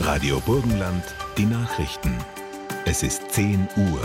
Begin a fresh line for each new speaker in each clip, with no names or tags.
Radio Burgenland, die Nachrichten. Es ist 10 Uhr.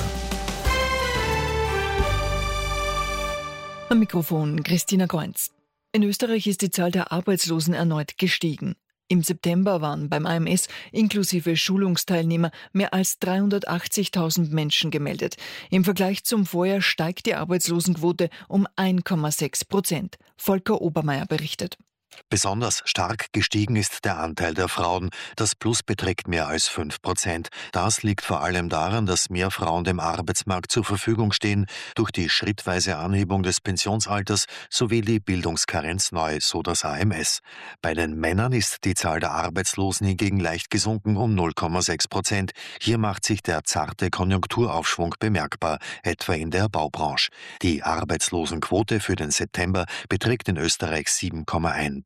Am Mikrofon Christina Kreunz. In Österreich ist die Zahl der Arbeitslosen erneut gestiegen. Im September waren beim AMS inklusive Schulungsteilnehmer mehr als 380.000 Menschen gemeldet. Im Vergleich zum Vorjahr steigt die Arbeitslosenquote um 1,6%. Volker Obermeier berichtet.
Besonders stark gestiegen ist der Anteil der Frauen. Das Plus beträgt mehr als 5%. Das liegt vor allem daran, dass mehr Frauen dem Arbeitsmarkt zur Verfügung stehen, durch die schrittweise Anhebung des Pensionsalters sowie die Bildungskarenz neu, so das AMS. Bei den Männern ist die Zahl der Arbeitslosen hingegen leicht gesunken um 0,6%. Hier macht sich der zarte Konjunkturaufschwung bemerkbar, etwa in der Baubranche. Die Arbeitslosenquote für den September beträgt in Österreich 7,1%.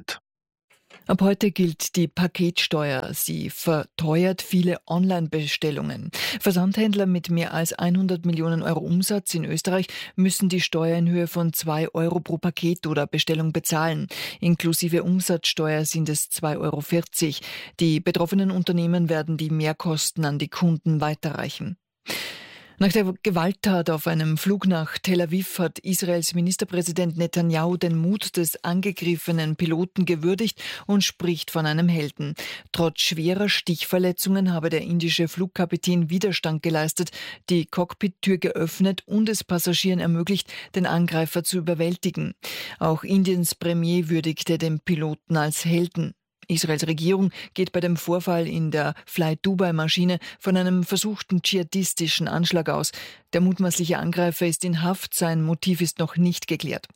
Ab heute gilt die Paketsteuer. Sie verteuert viele Online-Bestellungen. Versandhändler mit mehr als 100 Millionen Euro Umsatz in Österreich müssen die Steuer in Höhe von 2 Euro pro Paket oder Bestellung bezahlen. Inklusive Umsatzsteuer sind es 2,40 Euro. Die betroffenen Unternehmen werden die Mehrkosten an die Kunden weiterreichen. Nach der Gewalttat auf einem Flug nach Tel Aviv hat Israels Ministerpräsident Netanyahu den Mut des angegriffenen Piloten gewürdigt und spricht von einem Helden. Trotz schwerer Stichverletzungen habe der indische Flugkapitän Widerstand geleistet, die Cockpittür geöffnet und es Passagieren ermöglicht, den Angreifer zu überwältigen. Auch Indiens Premier würdigte den Piloten als Helden. Israels Regierung geht bei dem Vorfall in der Fly-Dubai-Maschine von einem versuchten dschihadistischen Anschlag aus. Der mutmaßliche Angreifer ist in Haft, sein Motiv ist noch nicht geklärt.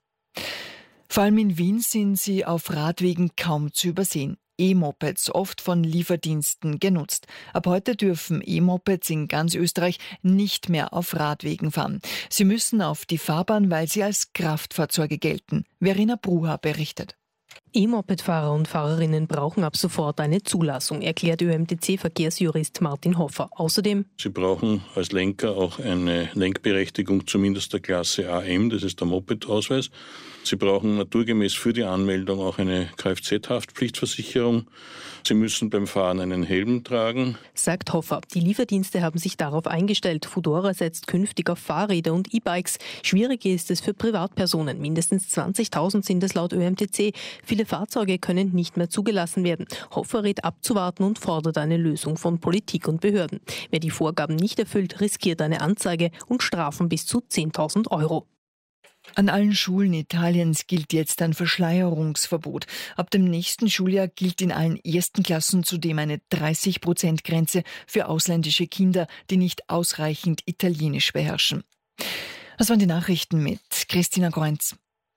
Vor allem in Wien sind sie auf Radwegen kaum zu übersehen. E-Mopeds, oft von Lieferdiensten genutzt. Ab heute dürfen E-Mopeds in ganz Österreich nicht mehr auf Radwegen fahren. Sie müssen auf die Fahrbahn, weil sie als Kraftfahrzeuge gelten. Verena Bruha berichtet.
E-Moped-Fahrer und Fahrerinnen brauchen ab sofort eine Zulassung, erklärt ÖMTC-Verkehrsjurist Martin Hoffer. Außerdem:
Sie brauchen als Lenker auch eine Lenkberechtigung zumindest der Klasse AM, das ist der Moped-Ausweis. Sie brauchen naturgemäß für die Anmeldung auch eine Kfz-Haftpflichtversicherung. Sie müssen beim Fahren einen Helm tragen,
sagt Hoffer. Die Lieferdienste haben sich darauf eingestellt. Foodora setzt künftig auf Fahrräder und E-Bikes. Schwierig ist es für Privatpersonen. Mindestens 20.000 sind es laut ÖMTC. Viele Fahrzeuge können nicht mehr zugelassen werden. Hoffer rät abzuwarten und fordert eine Lösung von Politik und Behörden. Wer die Vorgaben nicht erfüllt, riskiert eine Anzeige und Strafen bis zu 10.000 Euro.
An allen Schulen Italiens gilt jetzt ein Verschleierungsverbot. Ab dem nächsten Schuljahr gilt in allen ersten Klassen zudem eine 30%-Grenze für ausländische Kinder, die nicht ausreichend Italienisch beherrschen. Das waren die Nachrichten mit Christina Kreunz.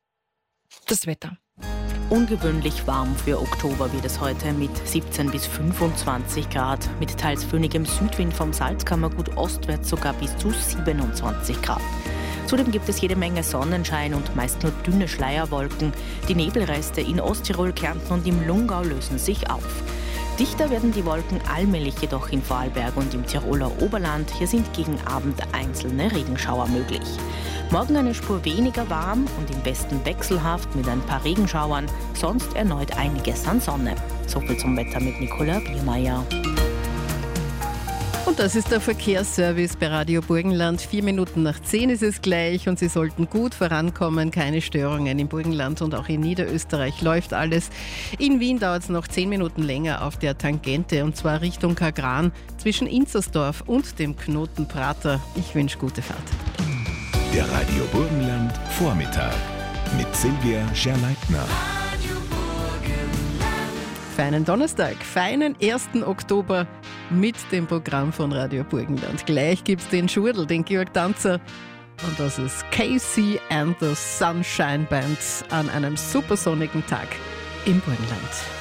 Das Wetter.
Ungewöhnlich warm für Oktober wird es heute mit 17 bis 25 Grad, mit teils föhnigem Südwind vom Salzkammergut ostwärts sogar bis zu 27 Grad. Zudem gibt es jede Menge Sonnenschein und meist nur dünne Schleierwolken. Die Nebelreste in Osttirol, Kärnten und im Lungau lösen sich auf. Dichter werden die Wolken allmählich jedoch in Vorarlberg und im Tiroler Oberland. Hier sind gegen Abend einzelne Regenschauer möglich. Morgen eine Spur weniger warm und im Westen wechselhaft mit ein paar Regenschauern, sonst erneut einiges an Sonne. Soviel zum Wetter mit Nicola Biermeier.
Und das ist der Verkehrsservice bei Radio Burgenland. 4 Minuten nach 10 ist es gleich und Sie sollten gut vorankommen. Keine Störungen im Burgenland und auch in Niederösterreich läuft alles. In Wien dauert es noch 10 Minuten länger auf der Tangente und zwar Richtung Kagran zwischen Inzersdorf und dem Knoten Prater. Ich wünsche gute Fahrt.
Der Radio Burgenland Vormittag mit Silvia Scherleitner.
Feinen Donnerstag, feinen 1. Oktober mit dem Programm von Radio Burgenland. Gleich gibt's den Schurdel, den Georg Danzer. Und das ist Casey and the Sunshine Band an einem supersonnigen Tag im Burgenland.